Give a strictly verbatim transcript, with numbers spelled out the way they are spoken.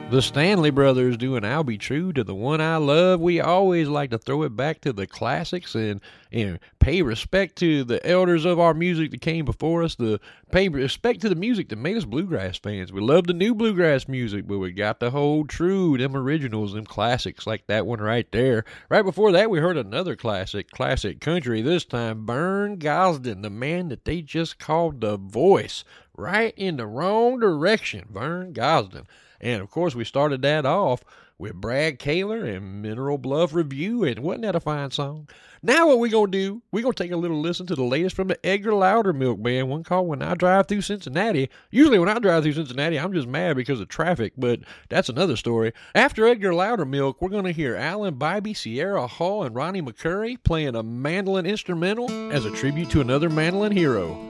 The Stanley Brothers doing I'll Be True to the One I Love. We always like to throw it back to the classics and, and pay respect to the elders of our music that came before us, the pay respect to the music that made us bluegrass fans. We love the new bluegrass music, but we got to hold true them originals, them classics like that one right there. Right before that, we heard another classic, classic country, this time Vern Gosdin, the man that they just called the Voice. Right in the wrong direction, Vern Gosdin. And, of course, we started that off with Brad Kaler and Mineral Bluff Review, and wasn't that a fine song? Now what we going to do, we going to take a little listen to the latest from the Edgar Loudermilk Band, one called When I Drive Through Cincinnati. Usually when I drive through Cincinnati, I'm just mad because of traffic, but that's another story. After Edgar Loudermilk, we're going to hear Alan Bybee, Sierra Hall, and Ronnie McCurry playing a mandolin instrumental as a tribute to another mandolin hero.